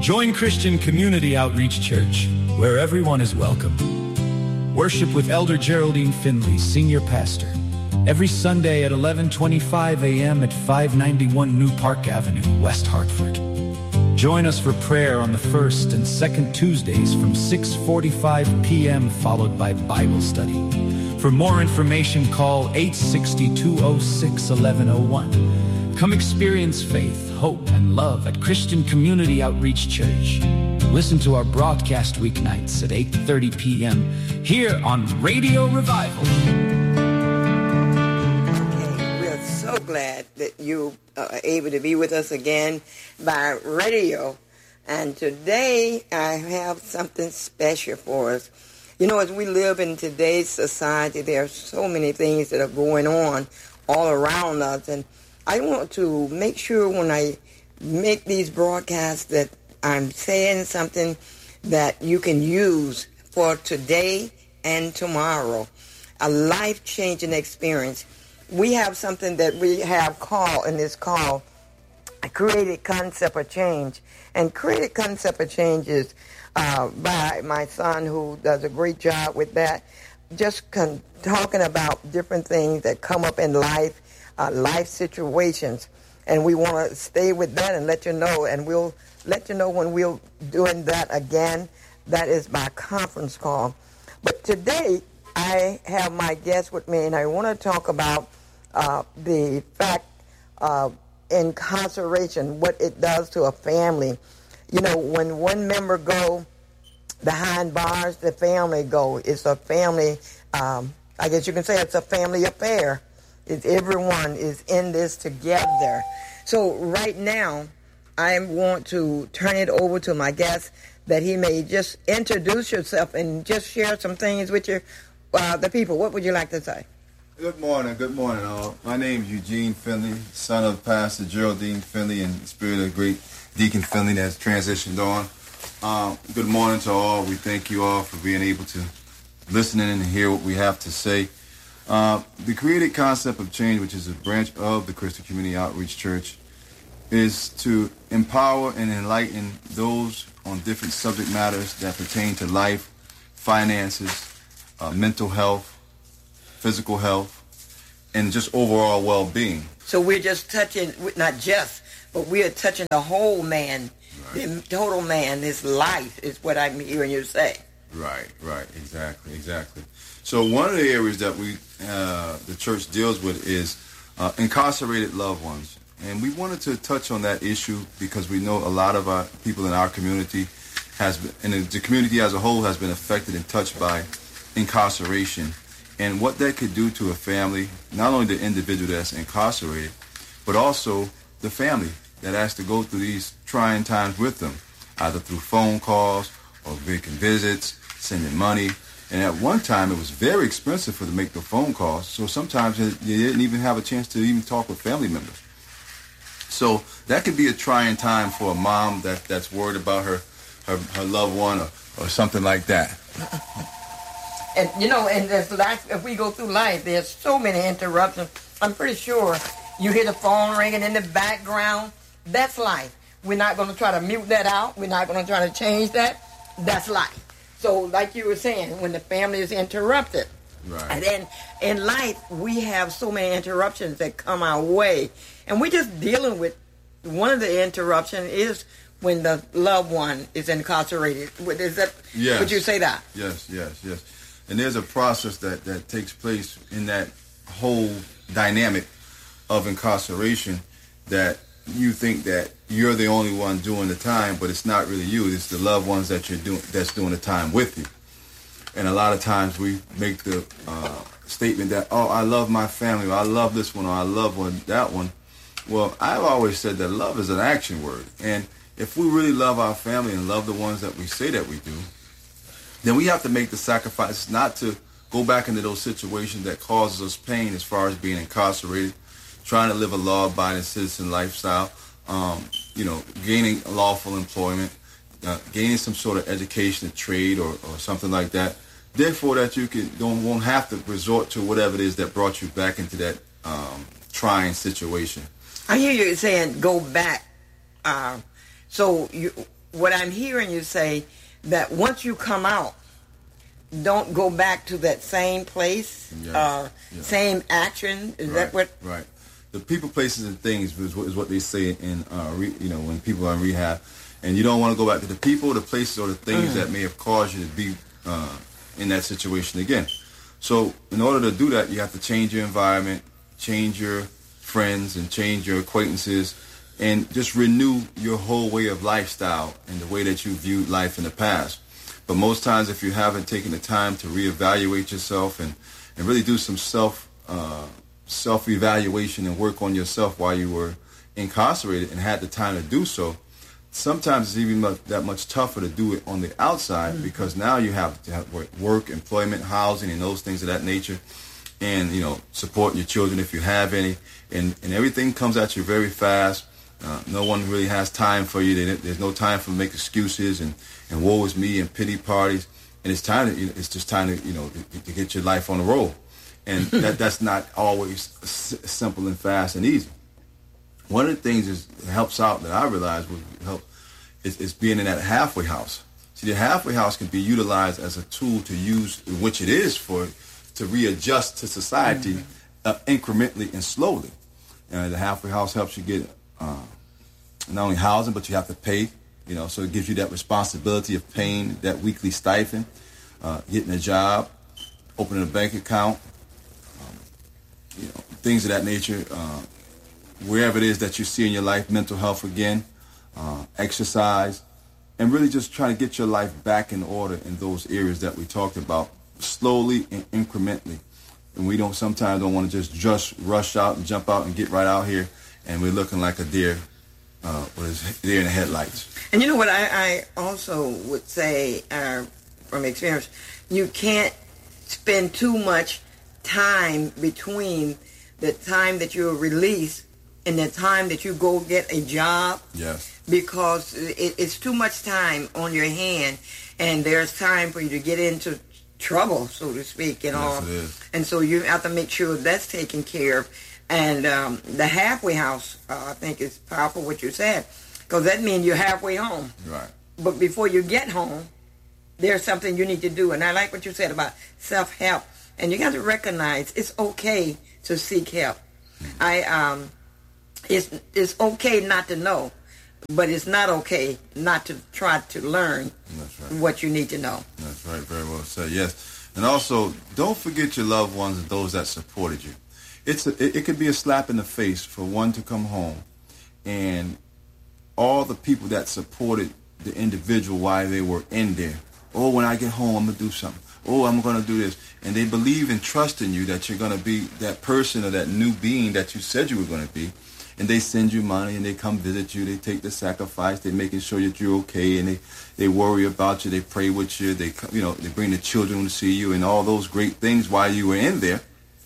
Join Christian Community Outreach Church, where everyone is welcome. Worship with Elder Geraldine Finley, Senior Pastor, every Sunday at 11:25 a.m. at 591 New Park Avenue, West Hartford. Join us for prayer on the first and second Tuesdays from 6:45 p.m. followed by Bible study. For more information, call 862-06-1101. Come experience faith, hope, and love at Christian Community Outreach Church. Listen to our broadcast weeknights at 8:30 p.m. here on Radio Revival. Okay, we are so glad that you are able to be with us again by radio. And today I have something special for us. You know, as we live in today's society, there are so many things that are going on all around us. And I want to make sure when I make these broadcasts that I'm saying something that you can use for today and tomorrow. A life-changing experience. We have something that we have called in this call a created concept of change. And created concept of change is by my son, who does a great job with that, just talking about different things that come up in life, life situations. And we want to stay with that and let you know, and we'll let you know when we're doing that again. That is by conference call. But today, I have my guest with me, and I want to talk about the fact of incarceration, what it does to a family. You know, when one member go behind bars, the family go. It's a family, I guess you can say it's a family affair. Everyone is in this together. So right now, I want to turn it over to my guest that he may just introduce yourself and just share some things with your, the people. What would you like to say? Good morning all. My name is Eugene Finley, son of Pastor Geraldine Finley and spirit of great Deacon Finley that's transitioned on. Good morning to all. We thank you all for being able to listen in and hear what we have to say. The created concept of change, which is a branch of the Christian Community Outreach Church, is to empower and enlighten those on different subject matters that pertain to life, finances, mental health, physical health, and just overall well-being. So we're just touching, not just, but we are touching the whole man, right. The total man, his life is what I'm hearing you say. Right, exactly. So one of the areas that the church deals with is incarcerated loved ones. And we wanted to touch on that issue because we know a lot of our people in our community and the community as a whole has been affected and touched by incarceration. And what that could do to a family, not only the individual that's incarcerated, but also the family that has to go through these trying times with them, either through phone calls or making visits, sending money. And at one time, it was very expensive to make the phone calls, so sometimes you didn't even have a chance to even talk with family members. So that could be a trying time for a mom that's worried about her loved one or something like that. And, you know, and there's life, if we go through life, there's so many interruptions. I'm pretty sure you hear the phone ringing in the background. That's life. We're not going to try to mute that out. We're not going to try to change that. That's life. So like you were saying, when the family is interrupted. Right. And then in life, we have so many interruptions that come our way. And we're just dealing with one of the interruptions is when the loved one is incarcerated. Is that, yes. Would you say that? Yes. And there's a process that takes place in that whole dynamic of incarceration that you think that you're the only one doing the time, but it's not really you. It's the loved ones that's doing the time with you. And a lot of times we make the statement that, oh, I love my family, or I love this one, or I love that one. Well, I've always said that love is an action word. And if we really love our family and love the ones that we say that we do, then we have to make the sacrifice not to go back into those situations that causes us pain as far as being incarcerated, trying to live a law-abiding citizen lifestyle, gaining lawful employment, gaining some sort of education, a trade, or something like that. Therefore, that you won't have to resort to whatever it is that brought you back into that trying situation. I hear you saying go back. So what I'm hearing you say, that once you come out, don't go back to that same place, same action. Is that what? Right. The people, places, and things is what they say in, when people are in rehab. And you don't want to go back to the people, the places, or the things that may have caused you to be in that situation again. So in order to do that, you have to change your environment, change your friends, and change your acquaintances, and just renew your whole way of lifestyle and the way that you viewed life in the past. But most times, if you haven't taken the time to reevaluate yourself and really do some self-evaluation and work on yourself while you were incarcerated and had the time to do so, sometimes it's even that much tougher to do it on the outside because now you have to have work, employment, housing, and those things of that nature, and supporting your children if you have any, and everything comes at you very fast. No one really has time for you. There's no time for make excuses and woe is me and pity parties. And it's just time to get your life on the roll. And that's not always simple and fast and easy. One of the things that helps out that I realized would help is being in that halfway house. See, the halfway house can be utilized as a tool to use, which it is to readjust to society incrementally and slowly. And the halfway house helps you get not only housing, but you have to pay, so it gives you that responsibility of paying that weekly stipend, getting a job, opening a bank account, things of that nature, wherever it is that you see in your life, mental health again, exercise, and really just trying to get your life back in order in those areas that we talked about, slowly and incrementally. And we sometimes don't want to just rush out and jump out and get right out here, and we're looking like a deer with deer in the headlights. And you know what I also would say from experience, you can't spend too much time between the time that you're released and the time that you go get a job. Yes. Because it's too much time on your hand, and there's time for you to get into trouble, so to speak, Yes, it is. And so you have to make sure that's taken care of. And the halfway house, I think, is powerful what you said, because that means you're halfway home. Right. But before you get home, there's something you need to do. And I like what you said about self-help. And you got to recognize it's okay to seek help. It's okay not to know, but it's not okay not to try to learn what you need to know. That's right. Very well said. Yes. And also, don't forget your loved ones and those that supported you. It could be a slap in the face for one to come home and all the people that supported the individual while they were in there. Oh, when I get home, I'm going to do something. Oh, I'm going to do this. And they believe and trust in you that you're going to be that person or that new being that you said you were going to be. And they send you money and they come visit you. They take the sacrifice. They're making sure that you're okay. And they worry about you. They pray with you. They bring the children to see you and all those great things while you were in there.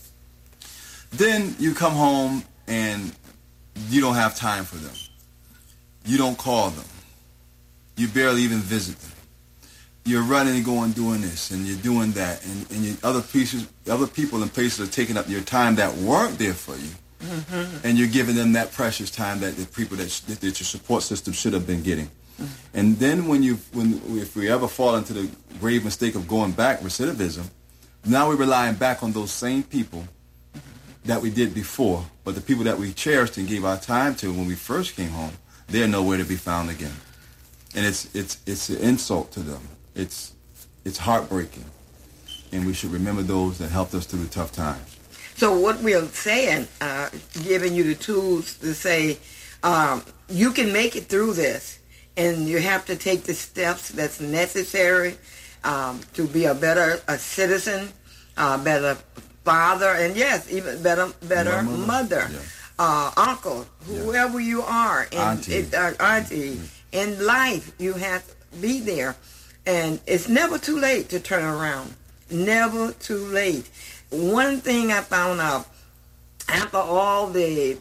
Then you come home and you don't have time for them. You don't call them. You barely even visit them. You're running and going doing this and you're doing that. And other people and places are taking up your time that weren't there for you. Mm-hmm. And you're giving them that precious time that the people that your support system should have been getting. Mm-hmm. And then if we ever fall into the grave mistake of going back, recidivism, now we're relying back on those same people that we did before, but the people that we cherished and gave our time to when we first came home, they're nowhere to be found again. And it's an insult to them. It's heartbreaking. And we should remember those that helped us through the tough times. So what we're saying, giving you the tools to say, you can make it through this, and you have to take the steps that's necessary to be a better citizen, better father, and yes, even better mother, uncle, whoever you are, and auntie. In life, you have to be there. And it's never too late to turn around. Never too late. One thing I found out, after all the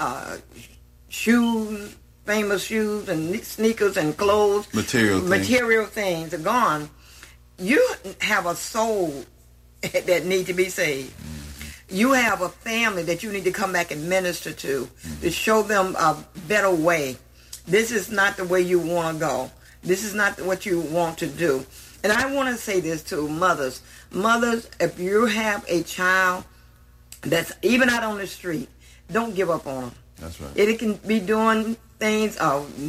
shoes, famous shoes and sneakers and clothes, material things are gone, you have a soul that need to be saved. Mm-hmm. You have a family that you need to come back and minister to show them a better way. This is not the way you want to go. This is not what you want to do. And I want to say this to mothers. Mothers, if you have a child that's even out on the street, don't give up on them. That's right. It can be doing things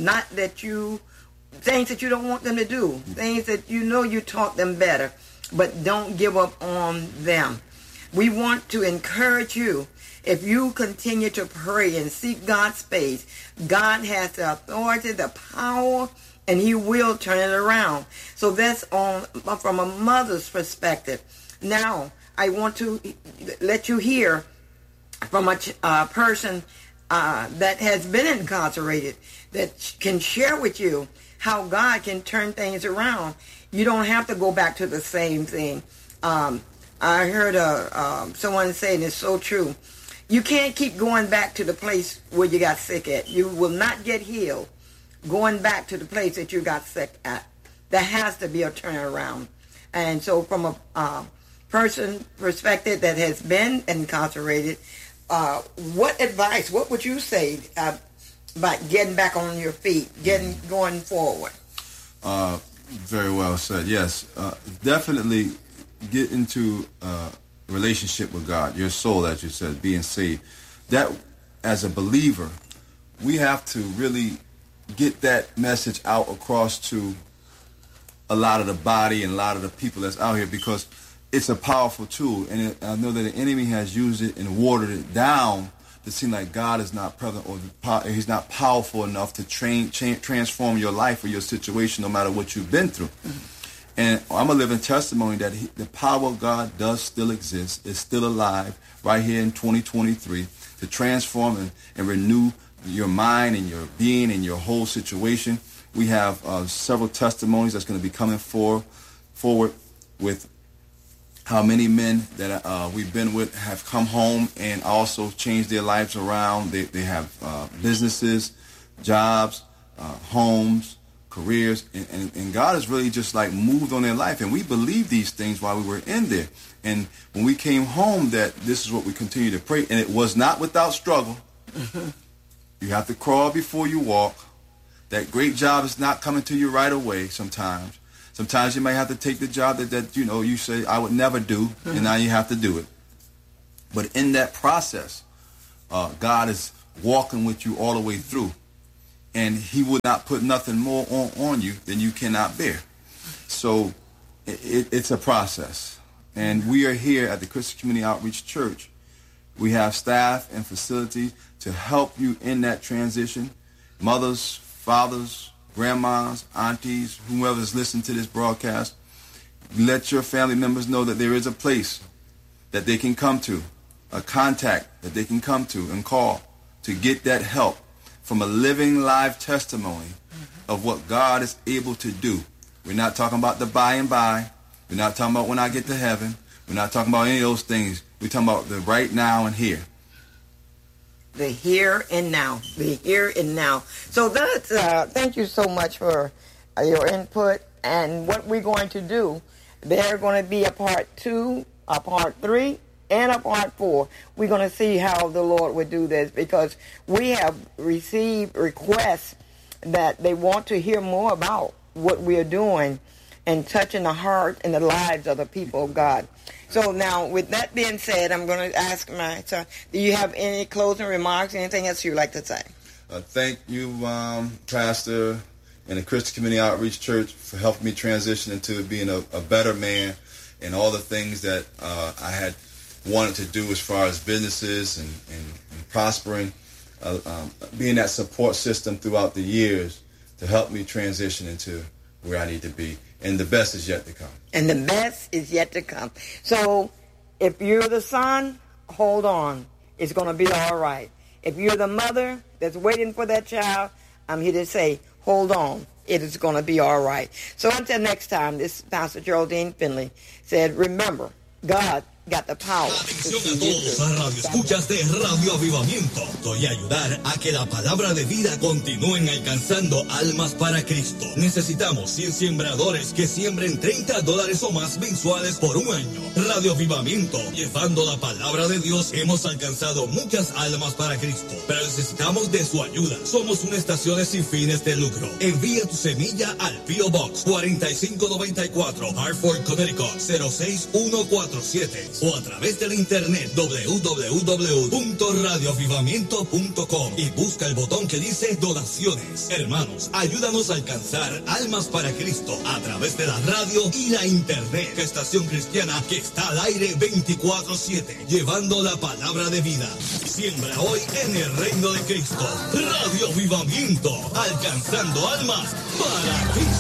things that you don't want them to do, things that you know you taught them better, but don't give up on them. We want to encourage you. If you continue to pray and seek God's face, God has the authority, the power, and He will turn it around. So that's from a mother's perspective. Now, I want to let you hear from a person that has been incarcerated, that can share with you how God can turn things around. You don't have to go back to the same thing. I heard someone say, and it's so true, you can't keep going back to the place where you got sick at. You will not get healed going back to the place that you got sick at. There has to be a turnaround. And so from a person perspective that has been incarcerated, what would you say about getting back on your feet, going forward? Very well said. Yes, definitely get into a relationship with God, your soul, as you said, being saved. That, as a believer, we have to really get that message out across to a lot of the body and a lot of the people that's out here, because it's a powerful tool, and I know that the enemy has used it and watered it down to seem like God is not present, or He's not powerful enough to transform your life or your situation, no matter what you've been through. Mm-hmm. And I'm a living testimony that the power of God does still exist. It's still alive right here in 2023 to transform and renew your mind and your being and your whole situation. We have several testimonies that's going to be coming forward with how many men that we've been with have come home and also changed their lives around. They have businesses, jobs, homes, careers, and God has really just like moved on their life. And we believed these things while we were in there. And when we came home, that this is what we continue to pray. And it was not without struggle. You have to crawl before you walk. That great job is not coming to you right away sometimes. Sometimes you may have to take the job that you say, I would never do, and now you have to do it. But in that process, God is walking with you all the way through. And He would not put nothing more on you than you cannot bear. So it's a process. And we are here at the Christian Community Outreach Church. We have staff and facility to help you in that transition. Mothers, fathers, grandmas, aunties, whoever is listening to this broadcast, let your family members know that there is a place that they can come to, a contact that they can come to and call to get that help from a living, live testimony of what God is able to do. We're not talking about the by and by. We're not talking about when I get to heaven. We're not talking about any of those things. We're talking about the right now and here. The here and now. The here and now. So that's, thank you so much for your input. And what we're going to do, there's going to be a part 2, a part 3, and a part 4. We're going to see how the Lord would do this, because we have received requests that they want to hear more about what we are doing and touching the heart and the lives of the people of God. So now, with that being said, I'm going to ask my son, do you have any closing remarks, anything else you'd like to say? Thank you, Pastor, and the Christian Community Outreach Church for helping me transition into being a better man and all the things that I had wanted to do as far as businesses and prospering, being that support system throughout the years to help me transition into where I need to be. And the best is yet to come. And the best is yet to come. So if you're the son, hold on. It's going to be all right. If you're the mother that's waiting for that child, I'm here to say, hold on. It is going to be all right. So until next time, this is Pastor Geraldine Finley said, remember, God got the power. Atención a todos a Radio Escuchas de Radio Avivamiento. Voy a ayudar a que la palabra de vida continúen alcanzando almas para Cristo. Necesitamos 100 sembradores que siembren $30 o más mensuales por un año. Radio Avivamiento, llevando la palabra de Dios, hemos alcanzado muchas almas para Cristo, pero necesitamos de su ayuda. Somos una estación sin fines de lucro. Envía tu semilla al P.O. Box 4594, Hartford, Connecticut 06147 o a través del internet www.radioavivamiento.com y busca el botón que dice donaciones. Hermanos, ayúdanos a alcanzar almas para Cristo a través de la radio y la internet. Estación cristiana que está al aire 24/7, llevando la palabra de vida. Siembra hoy en el reino de Cristo. Radio Avivamiento, alcanzando almas para Cristo.